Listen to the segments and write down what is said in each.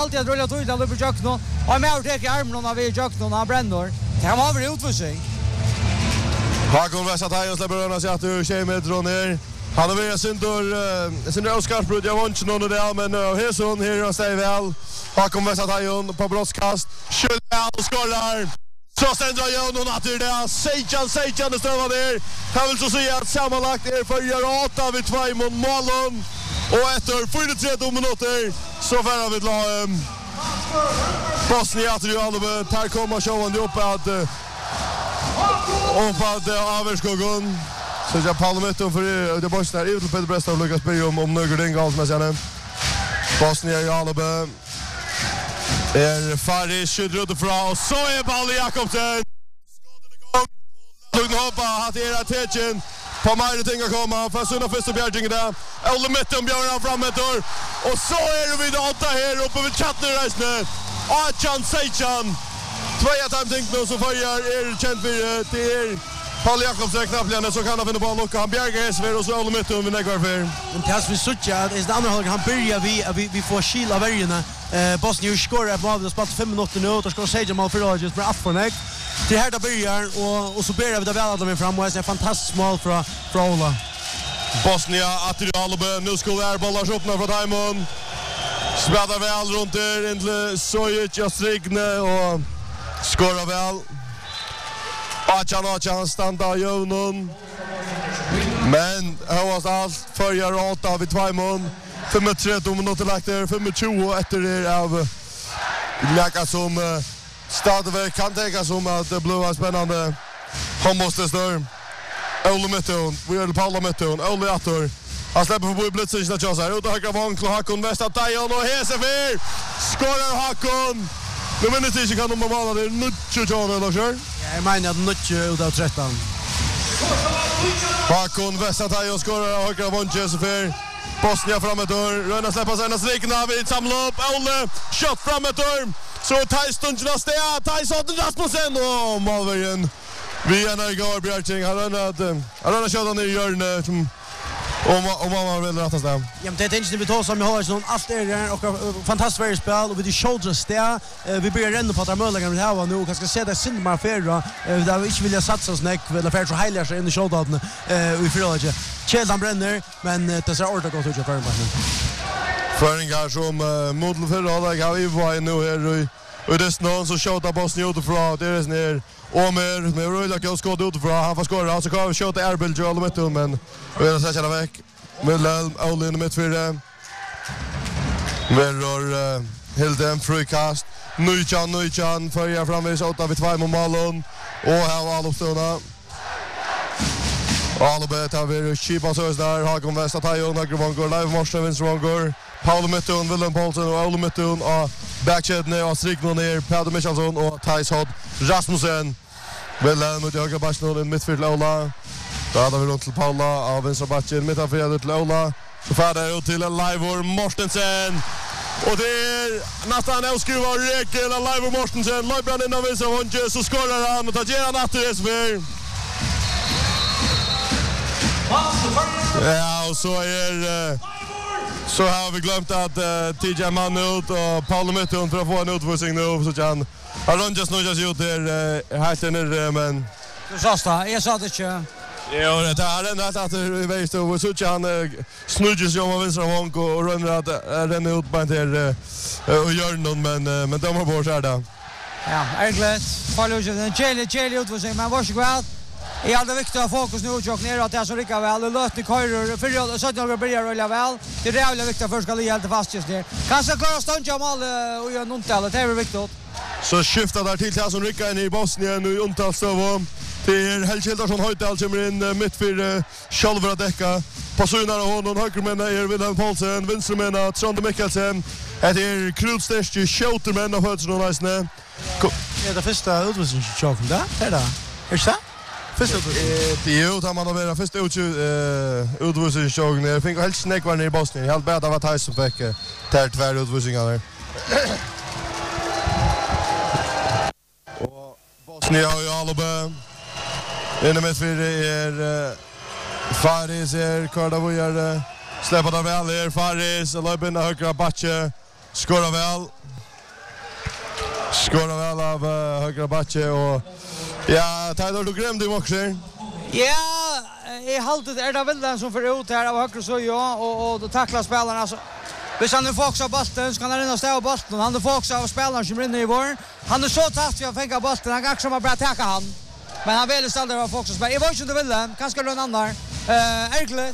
alltid att rulla tog den upp i Jökno. Och med att ta armen av Jökno när han bränner. Det här var väl utvisning. Hakon Vesatajon släpper röna sig att ur tjejmetron här. Han har varit sin röskartbrud. Jag var inte någon av det, men Heson här och säger väl. Hakon Vesatajon på brottskast. Kjellberg och skorrar. Så ständer jag någon att det är Seijan stövar där. Han vill så säga att sammanlagt för 8 vid 2 mot målen. Och efter 43 minuter så färrar vi till Bosnia att Albe tar komma showen upp att Averskogen. Så jag Palmetto för det Bosnia är ut på det bästa av Lucas Berg om några ringar med sen. Bosnia i Albe. Faris skjuter fra och så är Palle Jakobsen. Lugn hoppa att era tecken på mer ting att komma för såna första bjärgingen där. Olle Mitton björnar framåt och så är det vid 8 här uppe vid Chatnerreisen. Achan Seichan. Tvåa time nu så följer känt för det Palle Jakobsen knappt så kan han finna på lucka. Han bjärgar SVR och så Olle Mitton med näkvar för. Men tas vi sucha att det andra halvan han börjar vi får skila värjorna. Bosnia skorar på av det spelat 5 minuter nu och ska säga mål för just för Affornek. Det här där börjar och så börjar vi det väl alla med fram och det är fantastiskt mål från Ola. Bosnia att Albe nu skulle bollar öppna för Diamond. Spelar väl runt där in Sojic och Strigne och skorar väl. Achan standa Jonon. Men hur var allt förra 8 vid 2 mål. 35 minuter lagt där 25 efter det av läka som stadigväck kan tänka som att det blir spännande. Han måste stå. Olle Mitton, vi är Paula Mitton, Olle Attor. Han släpper förbi blitzen till Chasa. Ut och högra vagn till Hakon Vesatajon och Hesefir. Skorar Hakon. Nu minns inte kan de måla det nutcho John eller så. Jag menar att nutcho ut av 13. Hakon Vesatajon skorar högra vagn till Hesefir. Bosnia framåt Röna släpper sig nästa striken av ett samlopp. Olle shot framåt så Tyson just där. Tyson Rasmussen och Malvern. Vi är när går Björking han har skjutit ner i hörnet som om man vill rätta sig. Ja men det är inte vi tar som har sån allt är och fantastiskt spel och vi det shoulders där. Vi börjar ränna på att möjligen det här var nu kanske se det synd man förra där vi inte vill satsa oss näck eller för så hela sig in i shouldern vi förlorar. Kjeldan bränner men det ser ordet gott ut för en pass. Föringar som modell för alla har vi var nu här och det snön så skjuter Bosnia utifrån det är ner Omer med Röda Kjell skott utifrån han får skora så kan vi skjuta Erbil Joel Mitton men vi har sett den väck med Olle in mitt för Verror Hilden frikast Nuichan för framvis 8 vid 2 mot målen och här var Alopstona Albe tar vi Chipa så där Hakon Vesatajon höger vångår live morse vänster vångår Paul Mitton Willem Paulsen och Olle Mitton och backchecken och Striknon ner Peter Michelsson och Thijs Hodd Rasmussen Willem mot höger backen mittfält Ola då hade vi runt till Paula av vänstra backen mittfält till Ola så färdig ut till Leivor Mortensen och det är nästan avskruvar Rekel Leivor Mortensen löper in av vänstra vånge så skorar han och tar han efter SVR. Ja, och så så har vi glömt att TJ Mann ut och Paul Mitton för att få en utvisning nu så kan han rundas nog just ut där helt ner men så sa jag sa det inte. Ja, det är den att vi vet då så kan snudges ju om vänstra vånk och renna ut på där och gör någon men de har bort här då. Ja, Erglet, Fallogen, Jelly utvisning men varsågod. Jag hade viktigt att fokus nu och ner att det så rycka väl och löt i körer för så att jag börjar rulla väl. Det är jävla viktigt för ska ligga helt fast just där. Kanske klara stånja mål och göra någonting det är viktigt. Så skiftar där till som rycka in i Bosnien nu untalstöv. Det är Helkjeldarsson Höjdal kommer in mitt för Schalvra Decka. Passunar och honom högermän är Willem Paulsen, vänstermän Trond Mikkelsen. Det är Krutstest Schoutermän av Hödsson och Näsne. Ja, det första utvisningschocken där. Det är det. Först det är utan man har varit först utvisningschocken. Jag fick helt snäck var nere i Bosnien. Helt bättre var Thijs som fick där tvär utvisningar där. Och Bosnien har ju Albe. Inne med för är Faris är Kardavojar släpper där väl är Faris och löper in högra backe Skårar väl. Skårar väl av högra backe och ja, Taylor du grämde ju också. Ja, jag haltet det Wilden som får ut här av högra så och då tacklar spelarna så. Hvis han får också bollen så kan han rinna stäva bollen. Han får också av spelaren som rinner i vår. Han är så tatt för att fänga bollen. Han kan också bara täcka han. Men han vill istället vara också spela. Jag vet inte Wilden, kanske någon annan. Erklet.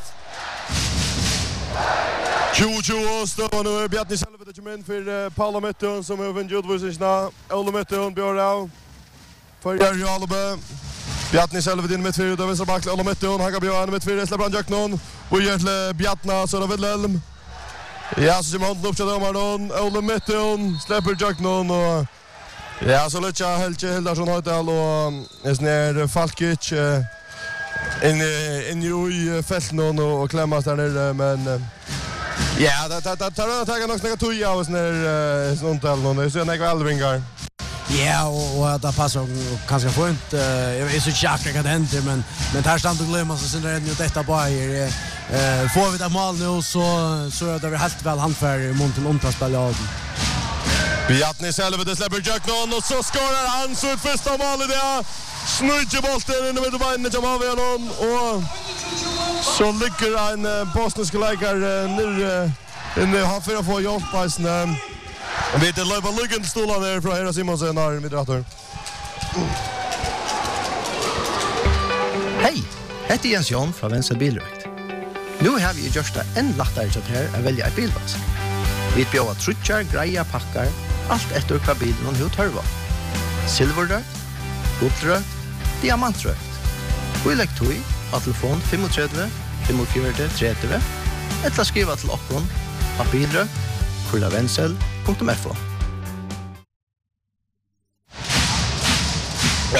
20-20 står nu Bjarni Selvete kommer in för Paula Metton som har vunnit utvisningarna. Ola Metton Björn för Jerry Albe. Bjarni Selvete in med 4 då vänster back Ola Metton han kan Björn med 4 släpper han Jacknon. Och gör till Bjarna så det Wilhelm. Ja, så kommer han upp till domaren. Ola Metton släpper Jacknon och ja, så lägger Helge Hildarsson Höjdal och är Falkic in i fälten och klämmas där nere men ja, det tar nog snäcka tog av oss när sånt där någon så jag Alvingar. Ja, och det passar kanske fint. Jag är så tjackad att det händer men här stannar du glömma så syns det detta bara får vi det mål nu så är det helt väl handfärd mot en omtaspel av. Bjarni Selvete släpper Jacknon och så skorar han så ett första mål i det. Snurrar bollen in i mittbanan till Mavianon och så ligger en bosnisk läkare ner han för att få hjälp på sin vet det löpa luggen stolar där från Hera Simonsen där mittrattor. Hej, heter Jens Jon från Venstre Bilrökt. Nu har vi gjort det än lättare så här att välja ett bilvask. Vi bjöd trutjar, greja, packar, allt efter hva bilen och hur silverrökt, guldrökt, diamantrökt. Vi lägger tog av telefon 35 45 30 eller skriva till oppån av bilrökt@vensel.fo. Ja.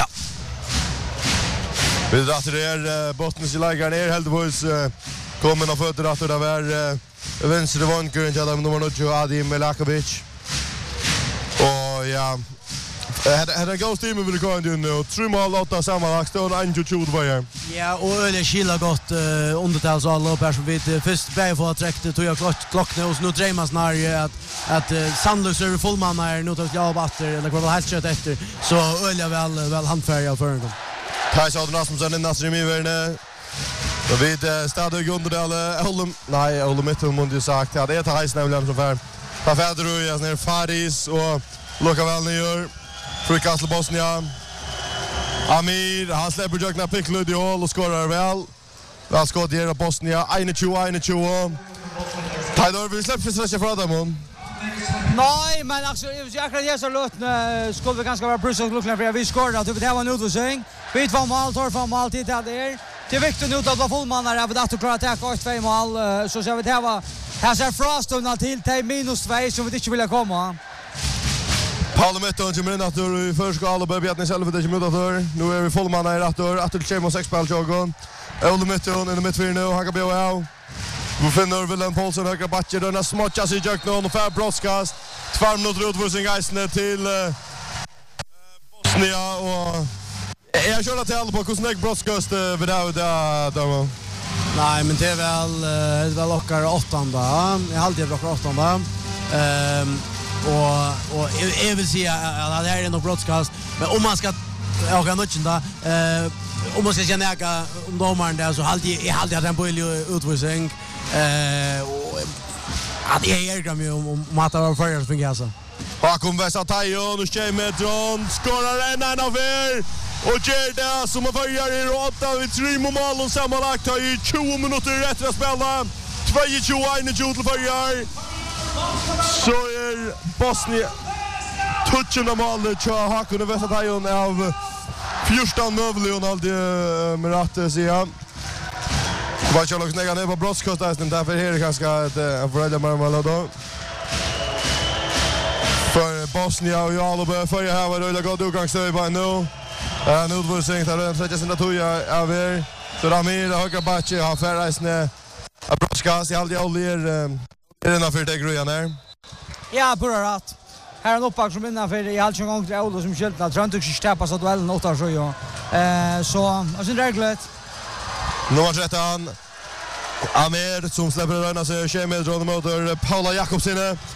Vi drar till det bottenska lägaren heldigvis kommer och fötter att det var vänster vankern till nummer 9 Adim Melakovic. Och ja, hade gått team med det nu och 3 mål 8 sammanlagt och 1-2 var. Ja, och öle skilla gott undertals alla upp här som vi först började få träckt tog jag klockan och så nu dremas när att Sandlös över fullman är nu tar jag batter eller kvar helt kött efter så öle väl handfärja för den. Thijs Rasmussen i Nasrim i världen. Då vet stadig underdel Ola Metton måste ju sagt ja det är Thijs nämligen som för Fadrujas ner Faris och Luka väl ner Frikastle Bosnia. Amir, han släpper Jökna Picklud i håll och skorar väl. Väl skott ger Bosnia 1-2. Tajdor, vi släpper sig från dem. Nej, men alltså jag kan ge så låt skulle vi ganska vara plus och lucka för vi skorar att det var en utvisning. Vi två mål tar från mål till där. Det viktigt nu att fullmanar av att klara att ta 2 mål så ser vi det här ser Froston till -2 så vi inte vill komma. Paula Metton kommer in att i första alla Bjarni Selvete kommer ut att nu är vi fullmanar i att till 6 spel Jogon. Ola Metton in i mittfältet nu han kan bli av. Vi finner Wilhelm Paulsen högra backen och smotchas i Jacknon och för broadcast. 2 minuter utvisning Eisne till Bosnia och jag kör till alla på hur broadcast vid där. Nej, men det är väl lockar 8:a. Jag har alltid lockar 8:a. Och jag vill säga att det här är något broadcast men om man ska åka nödchen då om man ska känna om domaren där så alltid att den på utvisning att jag är mig om att det var förra som gasa. Hakon Vesatajon och Chemetron skorar en av er och Gerda som har börjat i råta vid 3 mål och sammanlagt har i 20 minuter rätt att spela 2-21 till börjar. Så är Bosnia touchen av målet till Hakon Vesatajon av 14 möjligen alltid med rätt sidan. Vad jag också ner på brottskostas därför är det ganska ett föräldrar med då. För Bosnia och Jalobö för jag har väl gått utgångsstöd på nu. Nu vill se att det sätter sig natuja över. Så Ramir höger backe har färreisne. Brottskast i alltid oljer är den för det grujan här. Ja, bra rätt. Här är en uppback som innanför i halv gång till Olo som skiltna. Tror inte att täppa så duellen 8-7. Så jag syns reglet. Nummer 13. Amir som släpper röna sig 20 meter från motor Paula Jakobsen.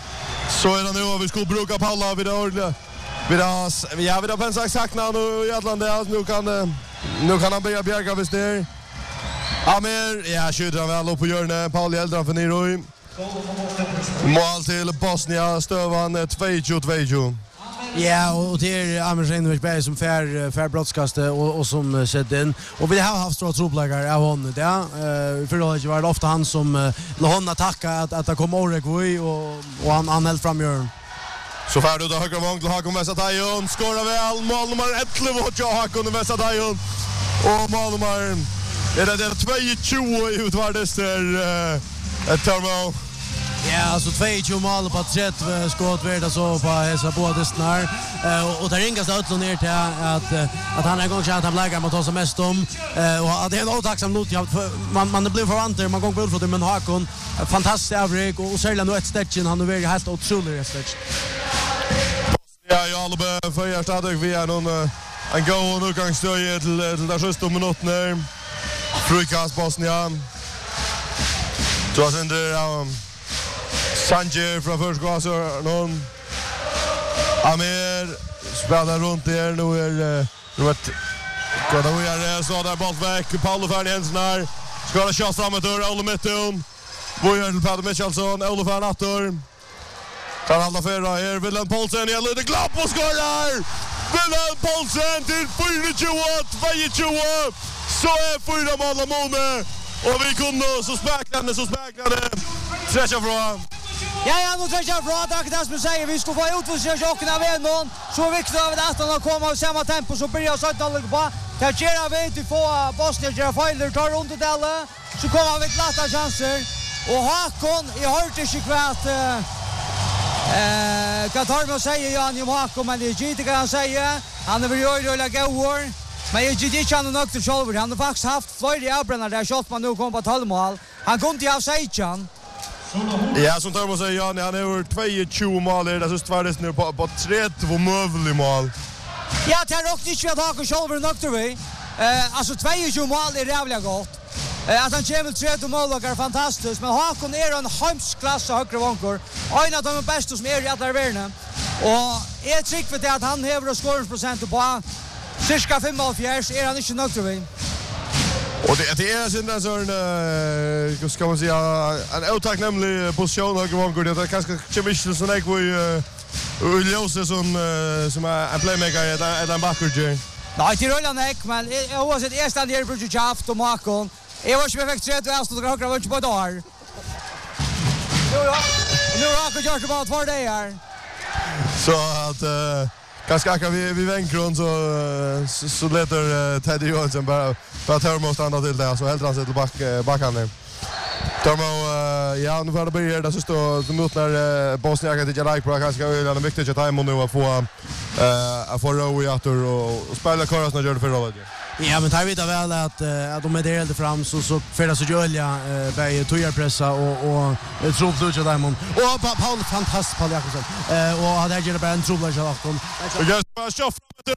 Så är det nu vi skulle bruka Paula vid det ordentliga. Vi har pensat exakt när nu i Atlanta nu kan han börja bjärga vid styr. Amir, ja, skjuter han väl upp på hjörnet. Paul Eldran för Niroi. Mål till Bosnia, Stövan 2-2. Ja, och det är Amir Reinberg som fär brottskastet och som sett in. Och vi har haft stora tropläggar av honom. Ja, för då var det ofta han som la honom attacka att det kom Orekvui och han höll fram hjörn. Så färd ut av högra vång till Hakon Vesatajon. Skårar väl mål nummer 11 och Hakon Vesatajon. Och mål nummer det är 2-2 i utvärdes ett termo. Ja, alltså 2-2 mål på 30 skott värda så på hesa båda snar. Och där ringas det ut ner till att han en gång så att han lägger mot oss mest om och det är en otacksam not man blir förvanter man går på det men Hakon fantastisk avrik och särskilt nu ett stretchen han är helt otroligt stretch. Ja, jag håller för jag stadig vi är någon en goal nu kan stöja till där sista minuten. Frukast Bosnia. Så sen det Sanchez från förskottet någon Amir spelar runt där nu är Kan de göra så där boll väck Paul Fernandes när ska det köra framåt ur Olle Mitton. Bojer till Peter Michelsson, Olle Fernandes. Kan hålla förra här Willem Poulsen i lite glapp och skorar. Willem Poulsen till 4-2. Så är 4 mål mål. Och vi kunde så späckande. Stretcha från. Ja, nu stretcha från. Tack det som säger vi ska få utvisning och kunna vinna. Så viktigt att han kommer i samma tempo så börjar så att alla på. Där ger vi till få Bosnia gör fel tar runt det alla. Så kommer vi glatta chanser. Och Hakon i hörte sig kvart kan tar med säger Jan Hakon men det gick kan säga. Han är väl göra gå. Men jag gick inte han nog till själv. Han har faktiskt haft flera avbrännar där shot man nu kommer på 12 mål. Han kunde ju ha sagt Jan. Ja, som tar man säger Jan, han har gjort 22 mål där så tvärdes nu på 32 mål. Ja, det är också inte att Hakon själv nog till vi. Alltså 22 mål är jävligt gott. Att han kommer till 30 mål är fantastiskt, men Hakon är en hemsklass och högre vankor. En av de bästa som är i alla världen. Och jag tycker för att han har skoringsprocent på cirka 45 är han inte nog till vi. Och det är sin där sån ska man säga en otacknämlig position högre vankor. Det är kanske Chemichel som är och Jose som är en playmaker eller en backer. Nej, det rullar näck, men jag har sett ersta ner på Jaft och Hakon. Jag var ju perfekt rätt och stod högra vänster på där. Nu har jag gjort bara 2 dagar. Så att ganska kan vi vänkron så letar Teddy Johansson bara termo stanna till där så helt han sitter backhanden. Termo ja nu var det börjar det så står mot när Bosnia kan inte like på kanske är det viktigt att ta nu att få row i åter och spela koras när gör det för rollen. Ja, men tar vi det väl att de är där fram så färdas så Julia bei tojarpressa och trubbel till dem och Paul fantastiskt Paul Jakobsson och hade gjort bara en trubbel till dem. Och jag ska köra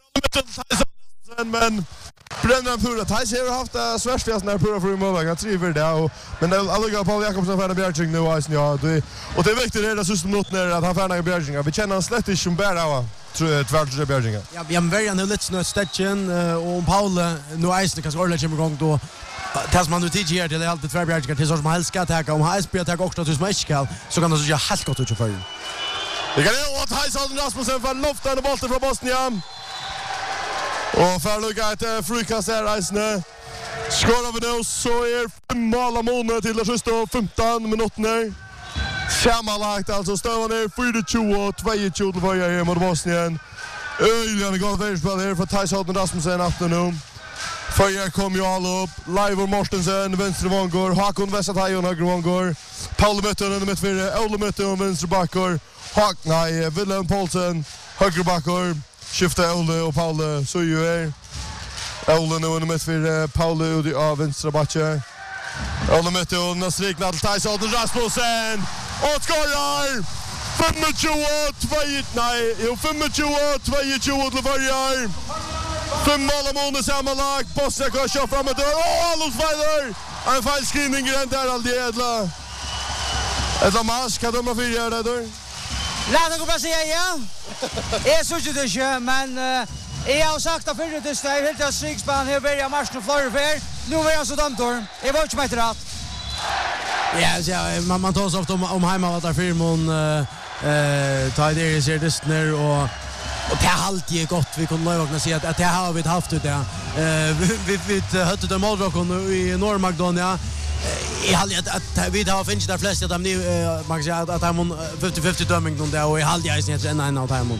men Brennan Pura Thais har haft svärstfjäs när Pura för mål jag tror det och men alla Paul Jakobsson för Bjärging nu alltså ja och det är viktigt det system något när att han färnar Bjärging vi känner oss lätt som bära tvärtre Bjärging. Ja, vi har börjat nu lite snö stäcken och Paul nu är det kanske ordentligt kommer igång då tas man nu tidigt här till det alltid tvärberging till så som helst ska ta om HSB attack också till smäskal så kan det så helt gott ut för. Det kan ju att Heisen Rasmussen för loften och bollen från Bosnia. Och för lucka ett frukast där Reisne. Skårar vi nu så är 5 mål av målet till det sista 15 minuter. Sammanlagt alltså står ner 4-2 och 2-2 till Varje mot Bosnien. Öjligen går världsspel här för Heisen Rasmussen efter nu. Förra kom ju alla upp. Leivor Mortensen, vänster vångor. Hakon Vesatajon, höger vångor. Paul Mitton, mittfyrre. Olle Mitton, vänster backor. Willem Poulsen, höger backor. Skiftar Olle och Paul så ju är. Olle nu under mittfyrre. Paul ut av vänster backor. Olle Mitton, striknad till Tyson Rasmussen. Och skorrar! 25-2 till Varje. 5 mål av målet sammanlagt. Bosnia kan köra framåt. Allos Weiler! En fejlskrivning i den där alltid Edla. Edla Mask, kan de ha 4 där? Låt mig bara säga ja. Jag såg det inte, men jag har sagt att förut det är helt att strikspan här börjar marschen flöra för. Nu är jag så dömtor. Jag var inte med till rätt. Ja, man tar så ofta om hemma att där firmon tar det ser det snör och det har alltid gott vi kunde lova säga att det har vi haft det där. Vi hade det målrocken i Norr Macedonia. Jag hade att vi har finnit där flest att de man kan säga att de 50-50 dömning då där och jag hade ju inte en av dem.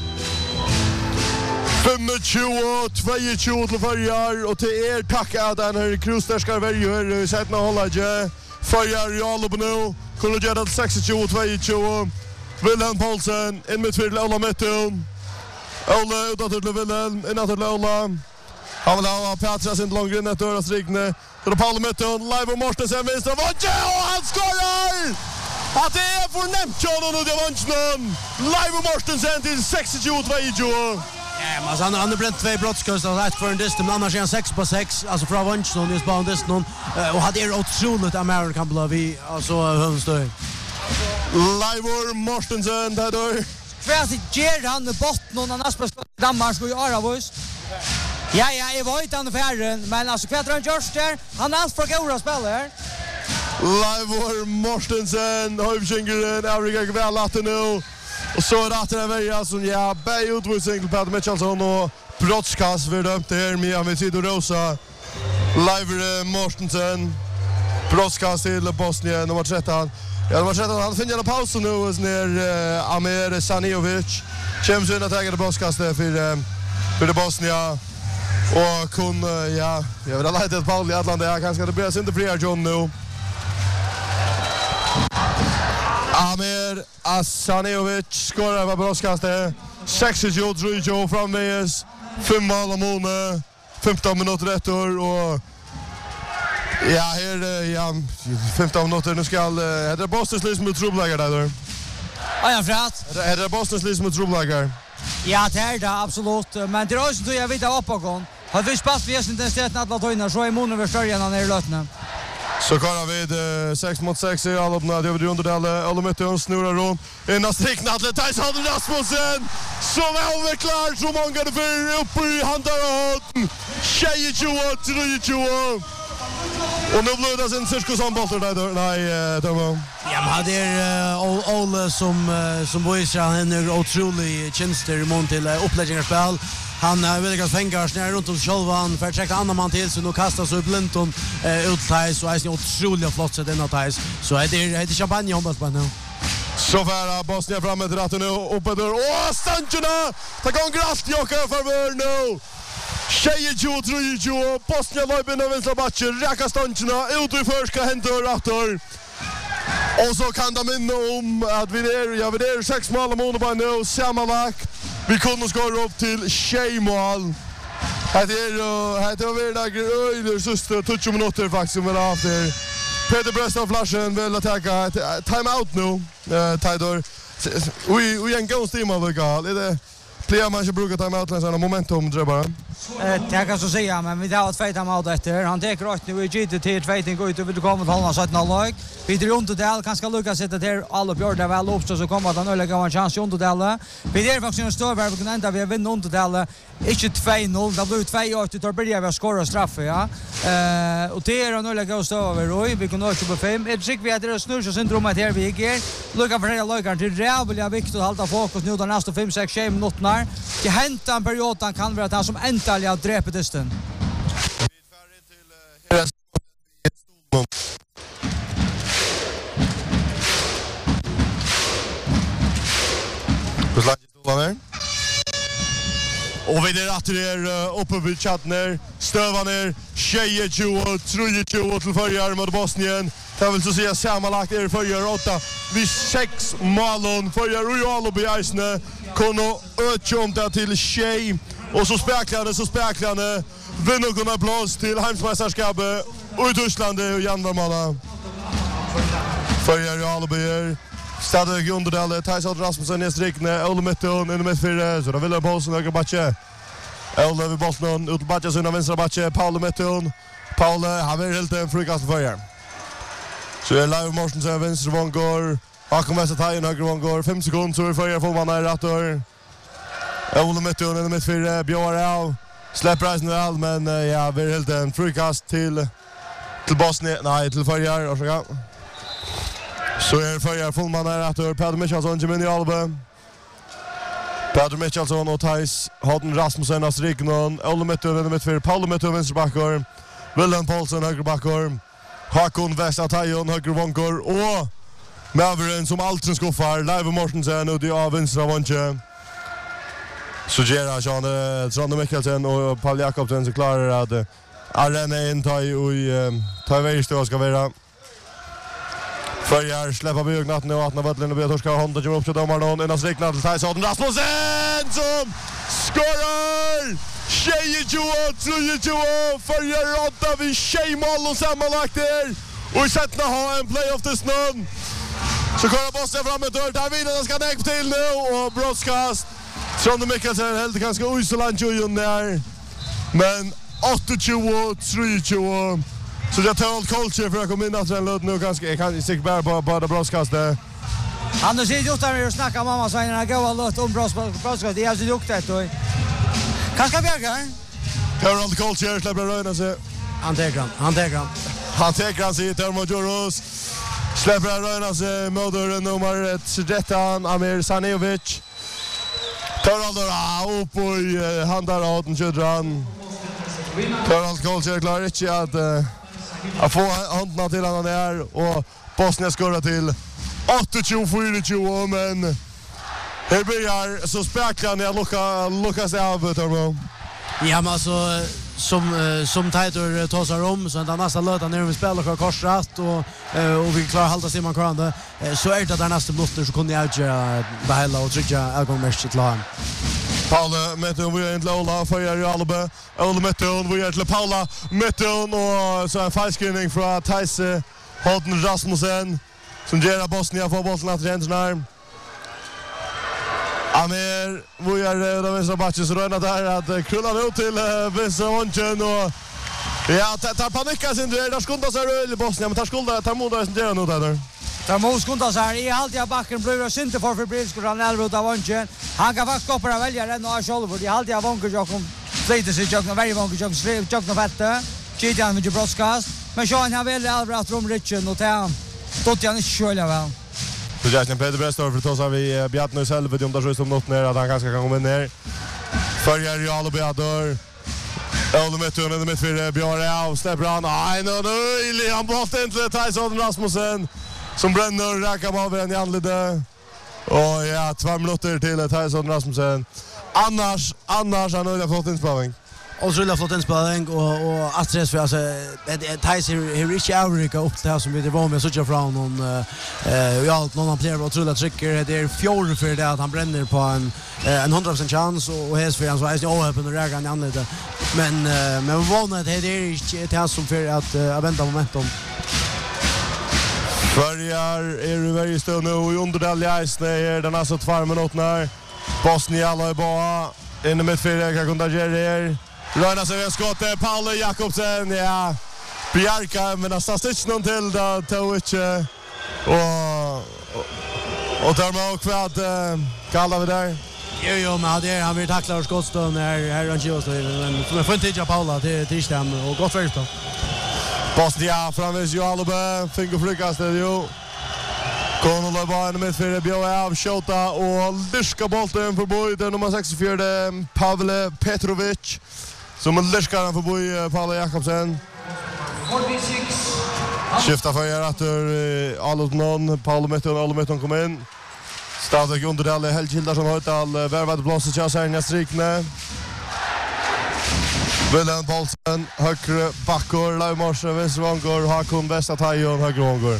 25-22 till Förjar och till tacka att den här krusstärskar väljer i sättna hållage. Förjar i all upp nu. Kunde göra det 26-22. Wilhelm Paulsen in med till Ola Mitton. Ola utåt till Wilhelm in till Ola. Han vill ha Petras in långt in efter att strikne. Det är Paul Mitton, live och Mortensen vänster och han skorar! Att det är för nämnt John och det var live och Mortensen till 26-22. Ja, men han har bränt 2 brottskast och rätt för en dist, men annars är han 6-6, alltså från Vanchnon just bara en dist någon och hade er otroligt American Blood vi alltså hönstöj. Live och Mortensen där då. Kvärt ger han botten och annars på Danmark och i Aravus. Ja, jag var inte färren, men alltså kvärt han görs där. Han har allt för goda spelare. Leivor Mortensen, Høyfsingeren, Avrika Gvellat nu. Och så rätter det välja som bäj utvisning på Mitchellson och brottskast för dömt här med Amido Rosa. Leivor Mortensen, brottskast till Bosnien, nummer 13. Ja, nummer 13, han finner en paus nu hos Amir Saniovic. Käms in att ta det brottskastet för Bosnien. Och kun jag vill ha lite Paul i Atlanta. Jag kanske det blir inte fler John nu. Amir Asaniovic skorar på brottskastet. 6-3 framvägs. 5 mål om mål. 15 minuter efter och ja, här 15 minuter nu ska det Bostons list mot Trublager där. Ja, frätt. Är det Bostons list mot Trublager? Ja, det är det absolut, men det är också jag vet att uppåt. Har vi spelat vi intensiteten alla tojnar så är månen över större än i lötna. Så kan vi 6 mot 6 i alla öppna. Det är under det alla möter och snurrar runt. Innan strickna till Tyson Rasmussen. Som är överklar så många det för upp i handar. 22-23. Och nu blir det en cirkusombolter där. Nej, det var. Ja, men hade Ole som boys han är otroligt tjänster i mån till uppläggningsspel. Han vill ganska fänga snär runt om självan för att checka annan man till så nu kastas upp Linton uttais och är otroligt flott sätt inåt tais. Så det champagne hoppas på nu. Så färra Bosnien framåt ratten nu uppe där. Stanchuna! Ta gånger allt jocka för nu. 23-20 Bosnien löper in av vänstra backen. Räcka Stanchuna ut i förska händer rattor. Och så kan de minna om att vi är 6 mål om månader på nu. Sammanlagt. Vi kunde skåra upp till 6 mål. Det var väl öjler sista 20 minuter faktiskt som vi har haft här. Peter Brest av flashen vill attacka time-out nu. Tidor. Vi är en gång stimma väl. Är det Plear man ska bruka time-out länsarna momentum tror jag bara. Det kan så säga, men vi har ett fight time-out efter. Han tar rätt nu i GT till fighting går ut och vill komma till hållna 17-0. Vi drar runt det kan ska lucka sätta där alla björ där väl upp så kommer han öliga en chans runt det. Vi är faktiskt en stor värld kan ända vi vinner runt det. Inte 2-0, det blir 2-8 då börjar vi skåra straff ja. Och det är en öliga stå över Roy. Vi kan nå upp på 5. Det tycker vi att det snurrar syndromet här vi gick. Lucka för hela lagen till Rävliga viktigt att hålla fokus nu de nästa 5-6 minuter. Det händer en period han kan vara han som äntligen har dräpt disten. Vi är färdig till stolen. Och vi är att det är uppe vid chatten stövar ner 22-23 till Förjar mot Bosnien. Det vill så säga sammanlagt är Förjar 8 vid 6 mål Förjar och Alobi Eisne kunde öka till Shea och så späklande vinner kunna plats till Heimsmästerskapet i Tyskland och Janvarmala. Förjar och Alobi stadig underdel Tyson Rasmussen i strikne Ole Mitton in med 4 så då vill Paulsen och Batche. Ole vid bollen ut Batche så vänstra Batche Paul Mitton. Paul har väl helt en frukast för. Så är Live Mortensen vänster vångår Hakan West Tajen höger vangår 5 sekunder så för får man rätt och Ole Metton i mittfältet Björn av släpper reisen väl men ja vi helt en frikast till Bosnien nej till förjar och så förjar får man rätt och Peter Michelsson Jimmy Alba Peter Michelsson och Thais Hadden Rasmussen as Rignon Ole Metton i mittfältet Paul Metton vänsterbackar William Paulsen högerbackar Hakan West Tajen höger vangår och Maveren som alltid skuffar, Leive Mortensen och det av vänstra vantje. Så Gerard Trond Mikkelsen och Paul Jakobsen så klarar att arena in ta i vägstå ska vara. Förjar släppa bygnaden och att när vattnet och Betorska Honda kommer upp till domaren och innan riknar till Tyson Rasmussen som skorar! Tjejer 2-3 förjar rådda vid tjejmål och sammanlagt där. Och sättna ha en playoff till snön. Så kommer Bosnien fram med dörr. Där vinner ska näck till nu och broadcast. Trond Mikkelsen helt ganska uselant ju där. Men 8-23. Så jag tar all culture för att komma in att den låt nu ganska jag kan inte bara på det broadcast där. Han har sett ut där och snacka mamma så en gå låt om broadcast. Det är så luktat då. Kanske Björgar. Tar all culture släpper röna sig. Han tar sig till Mojoros. Släpper röna sig motor nummer 13 Amir Sanevic. Tar all upp och handar åt den Chudran. Tar all culture klarar inte att få handen till han där och Bosnien skorar till 8-24 men här börjar så speklar ni att luckas av Tormo. Ja men alltså som Titor tosar om så den nästa löta när vi spelar och korsrat och vi klarar hålla Simon Krande så är det där nästa blotter så kunde jag ju behålla och trycka ögonmärket till han. Paula Metton vi är inte Lola för i Alba. Ole Metton vi är till Paula Metton och så en falskrinning från Theise Hadden Rasmussen som ger Bosnien för bollen att rensa. Amir vi är då vänstra backen så röna där att krulla ut till vänstra vånchen och ja tar panika sin där skundar sig i Bosnien men tar moda sen där nu där. Där måste så här i allt jag backen blir synte för Brilskor han är ut av vånchen. Han kan faktiskt koppa välja den och själv för det allt jag vånker jag kom lite så jag när varje vånker jag skrev jag nog fatta. Chidan med broadcast men så han vill Albert rum Richard och ta tot jag inte själva väl. Så jag kan Peter Brestor för då så vi Bjarne och själv om där så som något ner att han kanske kan komma ner. Förjar ju alla Bjarne. Ole Metton i mittfältet Björn av släpper han. Nej nu han bollen till Tyson Rasmussen som bränner räcker av en i anledde. Och ja 2 minuter till Tyson Rasmussen. Annars han har fått inspelning. Och så vill jag flott inspelning och Astrid för alltså Tyson är rich Afrika upp till här som vi var med så jag från någon ja någon player och tror att trycker det är 4 för det att han bränner på en 100% chans och häs för han så är det öppen och räcker i anledde. Men vi vånar att det är inte till han som för att vänta momentum. Förjar är det väldigt stund nu i underdel i Isne är den alltså 2 minuter. Bosnien alla är bara in i mittfältet kan kunna göra Röna sig vid skottet, Paul Jakobsen, ja. Bjarka, men nästan stitch någon till då, Tovic. Och tar man också att kallar vi där. Jo, men det han vill tackla och skottstånd här han kör så men får inte titta Paula till tisdagen och gott först då. Bosnia framvis ju Alba, fingerfrikast det ju. Konala bara med för Björn av skjuta och lyska bollen förbi den nummer 64 Pavle Petrovic. Som lyskar han förbi Paul Jakobsen. 46. Skifta för Alotnon, Paul Metton kom in. Stadig under alla Helgildarsson Höjtal värvade blåset till Särna Strikne. William Paulsen, högre backor, Laumorse, vänstervångor, Hakon Vestatajon, högervångor.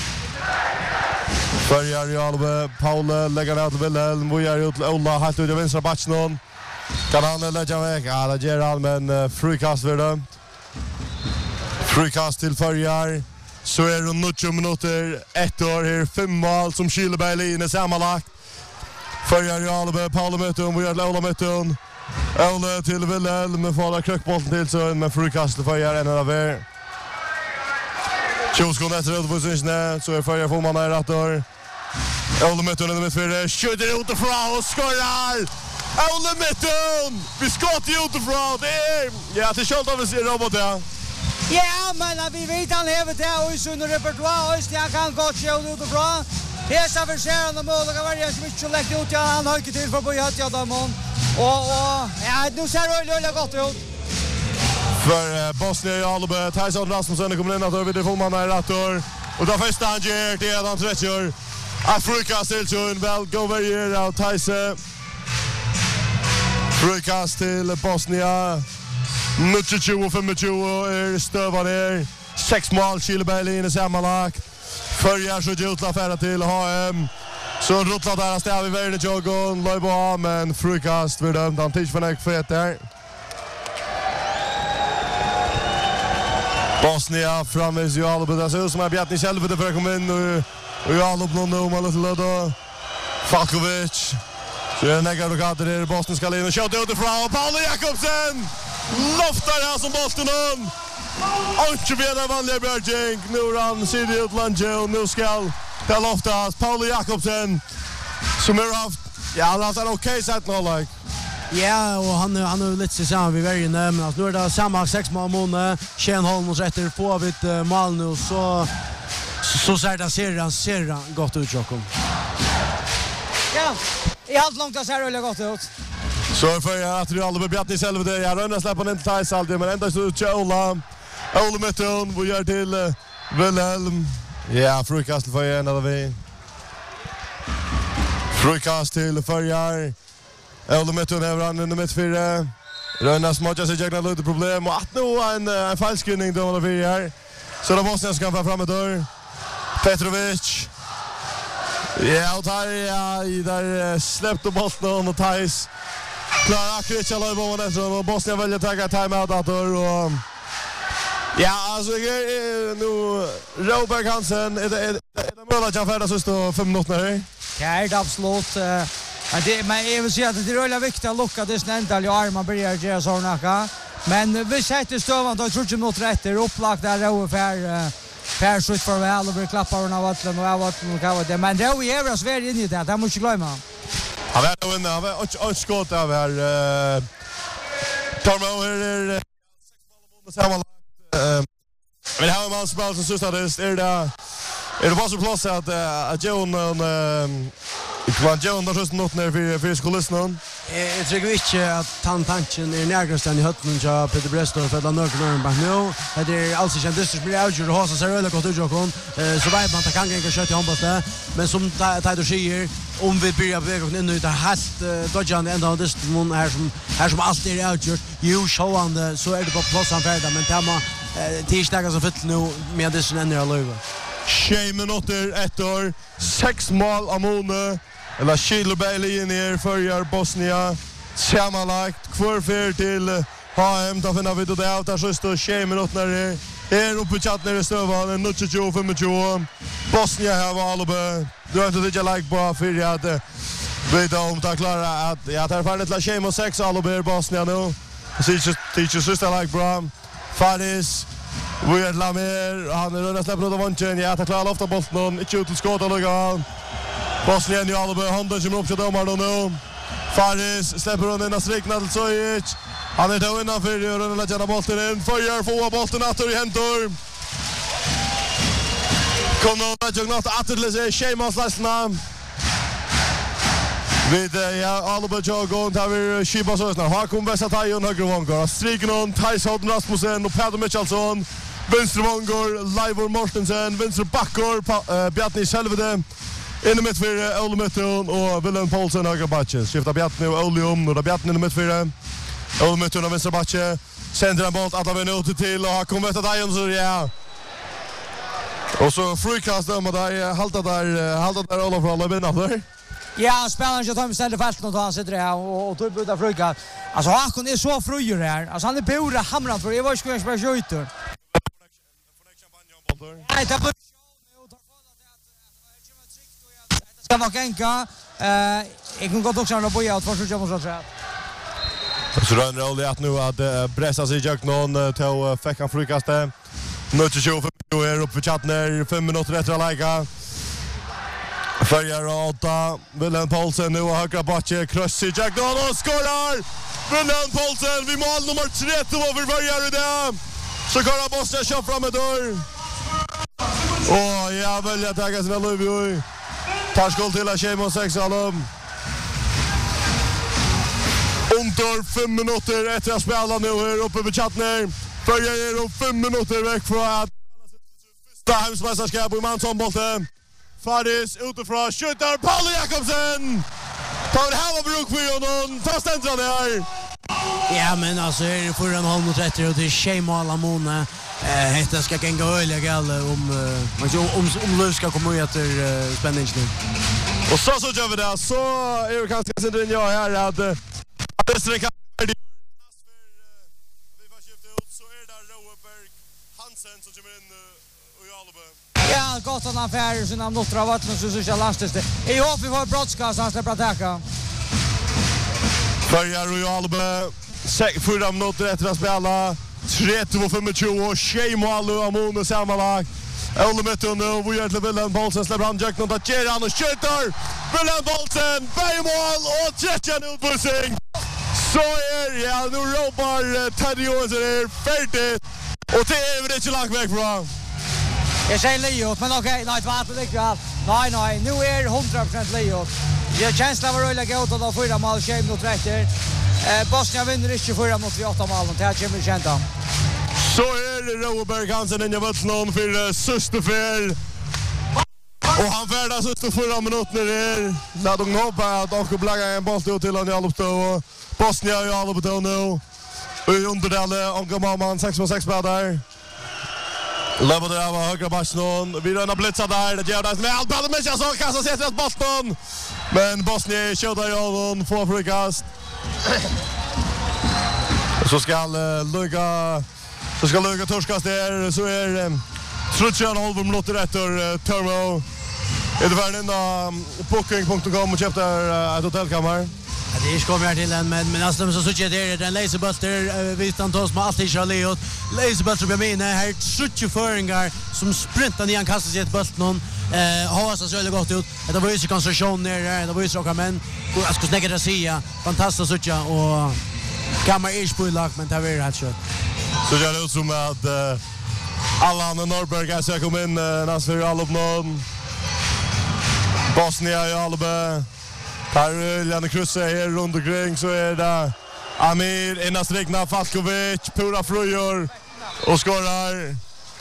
Förjar i Albe, Paul lägger ner till Wilhelm, Vojar ut till Ola, helt ut i vänstra batchnon. Kan han lägga väg? Ja, det ger han, men frikast för det. Frikast till Förjar. Så är det 90 minuter, 1 år här, 5 mål som Kileberg är sammanlagt. Förjar i Albe, Paul Metton, Vojar till Ola Metton. Ola till Wilhelm, med får krökbollen till så med frikast till Förjar, en av er. 20 sekunder efter utvisningen så är Förjar får man här 1 år. Ole Mittun in mittfältet, skjuter utifrån och skorar! Ole Mittun! Vi skottar utifrån, det är... Ja, till skjult av sig robot, ja. Ja, men vi vet han lever där och i sin repertoar, och jag kan gott skjuta utifrån. Hesa försärande mål och varje som inte läggt ut, ja, han har inte till för att börja att göra dem. Och ja, nu ser det gott ut. För Bosnien i Alube, Tyson Rasmussen kommer in att över det fullman här rattor. Och då första han ger det han träcker. Afrika Silsson väl gå över av Tyson. Frukast till Bosnia. 25-25 är stövar där. 6 mål Kileberlin i sammanlagt. Förjar så utla färra till HM. Så rutlar där stäv i världen Jogon, Löjbo men frukast vid dömd han tids för fet där. Bosnia framvis ju alla på det så som är Bjarni själv för att komma in och alla på nu mål till då. Falkovic. Så är näga då går det Bosnien ska in och skjuta ut ifrån Paul Jakobsen. Loftar här som bollen on. Inte vidare vanliga Berging. Nu ran City Utlange och nu ska det loftas Paul Jakobsen. Som har haft ja, han har haft en okej sätt nu like. Ja, och han är lite så samma vi väljer men alltså nu är det samma 6 mål mot Shane Holm och rätter på vid mål nu så ser det ser gott ut Jakob. Ja, i allt långt så ser det gott ut. Så för jag att du alla med Bjarni själv där. Jag rönnar släppa den till Thais alltid men ända så Chola. Ole Mittun vi gör till Wilhelm. Ja, frukast för en av vi. Frukast till förjar. Ole Mittun är ran i mittfältet. Rönnar smutjar sig jäkla lite problem och att nu en falskynning då alla vi här. Så då måste jag skaffa fram ett dörr. Petrovic. Ja, och där släppte bollen och Thais. Klara Kristian Löjbo och Bosnien väljer att ta timeout och ja, alltså nu Robert Hansen är det möjligt att färdas just då 5 minuter. Ja, det är absolut. Men jag vill säga att det är väldigt viktigt att lucka det snäntal och armar börjar göra sådana. Men vi sätter stövan då 30 minuter efter upplagt där och för skjut för väl och vi klappar och vattlen och vattlen och vad det. Men det är vi är så väl inne i det. Det måste glömma. Han var då inne, han var och skott av här Tormo är 6 mål mot sammanlagt. Men här man spelar så stadist är det var så plats att John John där just något när för skolan. Jag tycker inte att tanken är närmast i hötten av Peter Brestor för att nörden bara nu. Det är alltså känt det blir avgjort och har så seriöst gått ut Jakob. Så vet man att kan inte köra till handbollen men som Taito säger om vi börjar bevega in i det hast dodjan ända av det här som alltid är avgjort. Jo showande så är det på plats han färda men tema tisdagar så fyllt nu med det som ändrar löva. 6 minuter 1 år 6 mål av Mone eller Kileberlin ner för Bosnia sammanlagt kvarfer till HM då finner vi det out där så står 6 minuter är uppe chatt ner i stövan 25-25 Bosnia har valet du har inte det like på för att vi då om ta klara att jag tar fallet la Shame och 6 Alube Bosnia nu teacher sister like bra Faris vi är Lamer han är nästan på vanchen jag tar klara lofta bollen inte ut till skott och lägga Bosnien i Alube handen som upp till domaren nu Faris släpper hon in strikna till Sojic han är då innanför och den lägger bollen in förgör få bollen åter i häntor kommer att jag något att Shamas läsna vid ja Alube Jogon tar vi Shiba så snart har kommer bästa tajon höger vångor Strigenon Tyson Rasmussen och Peter Michelsson vänster vångor Leivor Mortensen vänster backor Bjarni Selvede in i mittfältet Ole Mittun och Willem Paulsen höger backen skiftar Bjarni och Olium och Bjarni in i mittfältet Ole Mittun och vänster backen sänder en boll alla minuter till och har kommit att tajon så ja och så frikast där med där halta där Olof Rolle vinner där. Ja, spelaren jag tar mig ställer fast och han sitter där och tar ut frukast. Alltså han är så fröjer här. Alltså han är pura hamrat för det var skulle jag spela skjuter. Nej, det blir ska vara gänga. Jag kan gå också på jag för så måste jag. Så rör det att nu att pressa sig jag någon till fick han frukast. Nu 25 är upp för chatten 5 minuter efter att lägga. Följer 8. Wilhelm Paulsen nu och högra backe. Kross i Jack Donald skorar! Wilhelm Paulsen vid mål nummer 3 för Följer i det. Så går han Bosnia köp fram med dörr. Ja, väljer att tagga sina Lövjö. Tar skål till att Shemo 6 allom. Under 5 minuter efter att spela nu här uppe vid chatten. Följer är 5 minuter väck från att hemsmästerskap i mansombolten. Faris utifrån skjuter Paul Jakobsen. Tar det här var bruk för honom. Ta ständran här. Ja, men alltså är det 4,5 mot 30 och det är Shemo Alamone. Hetta ska gänga öliga galle om Löv ska komma ut efter spänningen nu. Och så gör vi det. Så är det kanske sen den jag här att det sträcker vi får skifta ut så är det Roeberg Hansen som kommer in och Jalbe. Ja, gott att han färger sina minuter av vattnet så ska lastas det. Jag hoppas vi får brottskast han släpper attacka. Följer och Jalbe 4 minuter efter att spela. 3-25 och Shemo Alamone sammanlagt. Olle Mitton nu, vi är till Wilhelm Paulsen, släpper han Jack Nonta, ger han och skjuter! Wilhelm Paulsen, bärmål och 30 utbussing! Så nu ropar Teddy Johansson färdigt! Och det är inte lagt väg från. Jag säger Leot, men okej, nej, det var inte likväl. Nej, nu är 100% Leot. Jag känsla var röjliga gott och då 4 mål, 20 minuter efter. Bosnia vinner inte 4 mot 8 mål, det här kommer känt om. Så är det Roeberg Hansen in i vattnet för Sösterfjäll. Och han färdas ut 4 minuter där. När de hoppar att de bläggar en boll till han i Alpto. Bosnia i Alpto nu. I underdelen Onka Mamman 6-6 med där. Lämnar det av högra backen. Vi rönar blitzar där. Det gör det med allt. Ballen med sig så kastar sig till bollen. Men Bosnia skjuter i honom. Får frikast. Så ska Luka torskas där. Så är Trutjan halv minuter efter Turbo. Är det värden innan booking.com och köpte ett hotellkammare. Det är kommer här till en men nästan så tycker jag det är en laserbuster vi tar oss med alltid Charlie laserbuster på mina här 24-åringar som sprintar ner kastar sig ett bult någon har så väldigt gott ut. Det var ju så konstruktion ner det var ju så kan men jag ska snäcka det säga fantastiskt så tjå och kamera är spellag men det var rätt så. Så det är ut som att Allan och Norberg ska komma in nästan all upp någon Bosnia i Albe. Här Janne Krusse här runt omkring så är det Amir innan strikna Falkovic, Pura Fröjor och skorar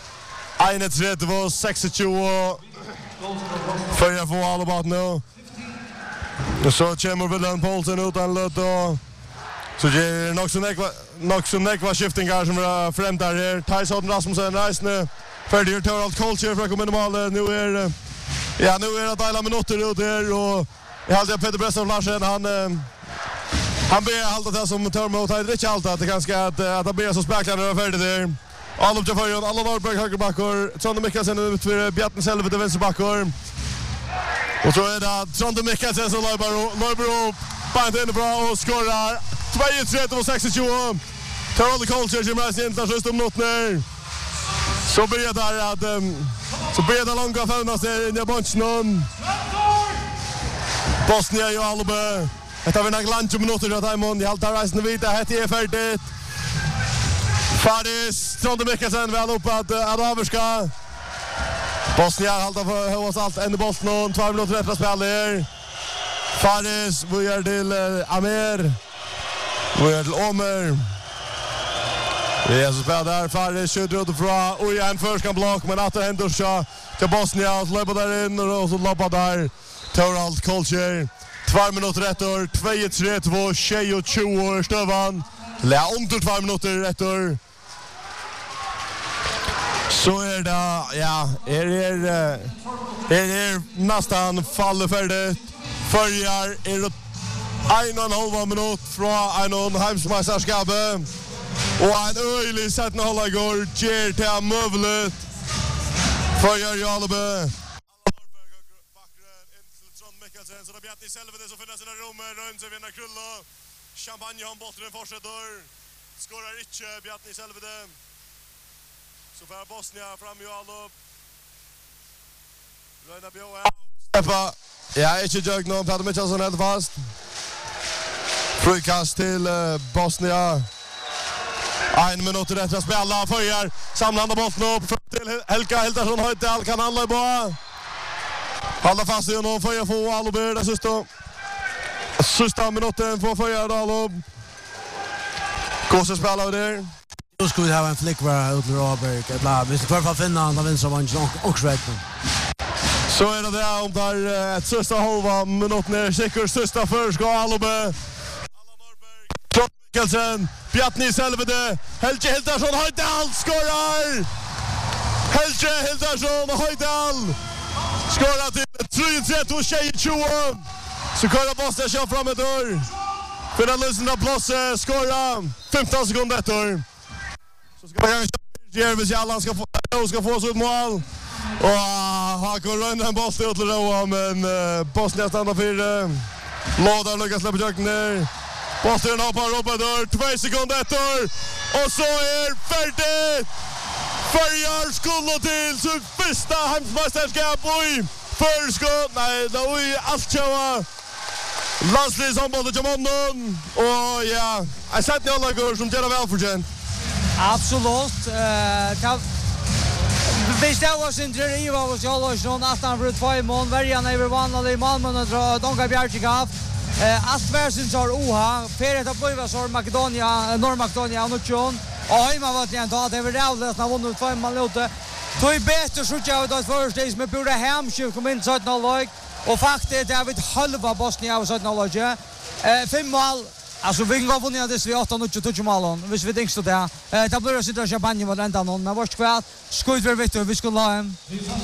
1-3-26 för jag får alla bort nu. Och så kommer Wilhelm Paulsen utan lött och så det är nog så nekva skiftingar som är främt där. Tyson Rasmussen reisne färdig Torald Kolcher för att komma in i mål. Nu är det alla minuter ut där och jag hade Peter Bressov Larsen han ber allt det som Törmo tar det inte allt att det ganska att han ber så späcklar när färdigt där. All upp till förjon, alla Norberg högerbackor, Trond Mikkelsen ut för Bjarten Selve till vänsterbackor. Och så är det Trond Mikkelsen som löper upp, bant in bra och skorar 2-3-26. Torald Kolcher som är sin första minut nu. Så blir det att så blir det långa fönnas in i bunchen. Bosnia i Albe. Det har vi några långa minuter att Taimon i halta reisen vita. Det är färdigt. Faris, Trond Mikkelsen väl upp att avska. Bosnia halta för hos allt ända bollen 2 minuter efter spelet. Faris vi gör till Amir. Vi gör till Omer. Det är så spelar där Faris skjuter utifrån och en första block men att det händer så till Bosnia och löper där in och så loppar där Torald Kolcher 2 minuter efter 2-3-2 22 Stövan lä under 2 minuter efter så är det ja är nästan faller färdigt förjar är det 1,5 minut från en hemsmästerskap och en öjlig sätt när hålla går ger till mövlet förjar Jalbe så det Bjarni Selve det som finns i rummet runt så vinner Krulla champagne han bollen fortsätter skorar inte Bjarni Selve det så för Bosnia fram i all upp Löna Bjoa Ja, inte jag någon Peter Mitchellson helt fast. Frikast till Bosnia. 1 minut efter att spela för samlande bollen upp till Helka Hildarsson Höjdal kan handla på. Hålla fast i honom för att få Alberg det sista minuten för Föjardal. Gås spelar där. Då skulle vi ha en flick var ut till Robert. Vi ska i alla fall finna han vinner som också rätt. Så är det där om där ett sista halva minut ner säkert sista förskott Alberg. Mikkelsen, Bjartni Selvede, Helge Hildarsson Høydal skorar! Helge Hildarsson Høydal skorar till 3-3-20. Så köra Bosnia kör fram ett år. För den lösningen plåse skorar 15 sekunder efter. Så ska jag Jervis Jallan ska få så ett mål. Och Hakon Rönn en boll till Roa men Bosnia stannar för Lådar lyckas släppa jacken ner. Boston hoppar upp där 2 sekunder efter och så är färdigt. Färjar skulle till sitt första hemsmästerskap i förskott. Nej, då är allt tjava. Landslivsområdet till måndagen. Och ja, jag sett ni alla går som gör väl förtjänt. Absolut. Vi ställer oss inte i vad vi ska hålla oss någon 18 för 2 mån. Värjan är vanliga i Malmö och Donka Bjärkikaf. Allt världens har oha. Feriet har blivit så Makedonia, Norr-Makedonia och Nutjon. Och hemma var det inte att det var rävligt att ha vunnit 2 mål ute. Då är bättre så jag vet att första som borde hemskiv kom in 17-0 och faktiskt det har vi halva Bosnia och 17-0. 5 mål. Alltså vi går vunnit det vi 8-0 mål. Hvis vi tänker så där. Det blir så där champagne var ända någon. Men vart kväll skulle vi vet vi skulle ha hem.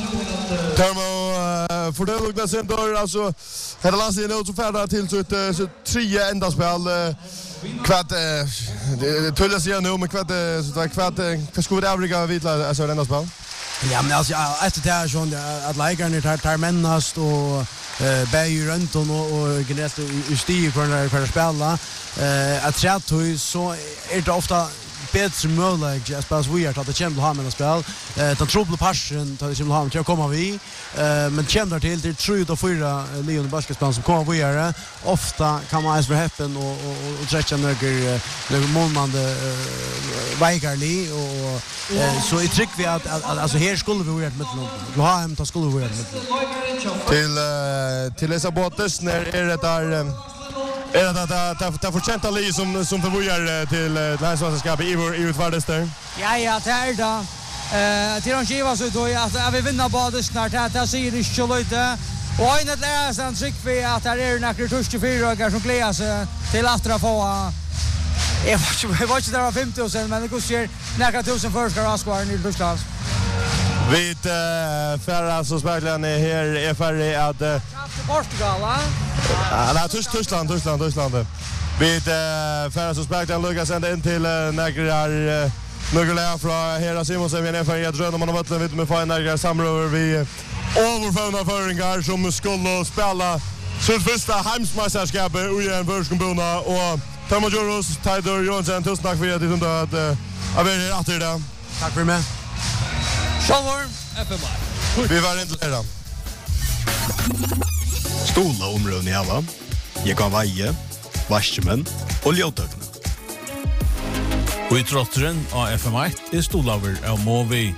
Termo för det luktar sen då alltså hela landslaget är så färdiga till så 3 enda spel kvart det tullar sig nu med kvart skulle det övriga vitla alltså enda spel. Ja, men alltså efter det här så att lägarna tar männast och bäj runt och gnäst i stig för att spela. Att trätt så är det ofta bättre möjligt att spela weird att det kommer ha med att spela. Den trouble passion att det kommer ha med att komma vi. Men kommer till 3-4 Leon basketspelare som kommer vidare. Ofta kan man ens happen och stretcha några målmande vägarli och så i tryck vi att alltså här skulle vi vara med till ha hem ta skulle vi vara med till dessa båtar när är det där det förtjänta li som förvojar till landsmästerskapet i utvardes där. Ja, det är det. Till de skiva så då att vi vinner både snart att säger det så lite. Och en att lära sig en trick för att det är några 24 som glädjer sig till att få jag var inte där var 50,000 men det går ser några tusen första raskvar i Tyskland. Vi färra så speglar ni här är färdig att Portugal va? Nej, Tyskland. Vi färra så speglar Lucas ända in till några från Hera Simonsen vi är för att dröna man har varit lite med final samröver vi överförna föringar som skulle spela sitt första hemsmästerskap i en världskombina och Tomo Joros, Tider Johansson, tusen tack för att du kunde att vara här efter det. Tack för mig. Sjåvår, FMI. Vi var inte där. Stola områden i alla. Jag kan vaje, vaskemän och ljøtøkene. Og i trotteren av FM1 stolaver av Movi.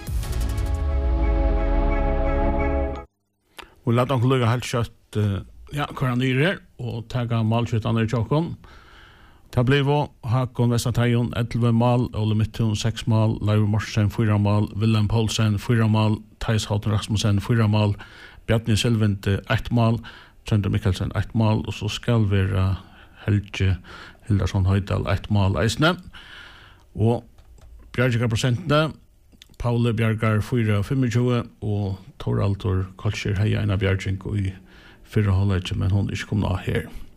Og la dere lukke helt kjøtt korandyrer og tagga malkjøttene i tjokken. Det ble Hakon Vestateion 11 mål, Ole Mittun 6 mål, Leivor Morsen 4 mål, Willem Poulsen 4 mål, Theis Halton Rasmussen 4 mål, Bjartni Selvende 1 mål, Trønder Mikkelsen 1 mål, og så skal være Helge Hildarsson Høydal 1 mål eisne. Og Bjargar prosentene, Paule Bjargar 4-25, og Toraldur Kolskjer Heia en av Bjarging i 4,5, men hun ikke kom nå her.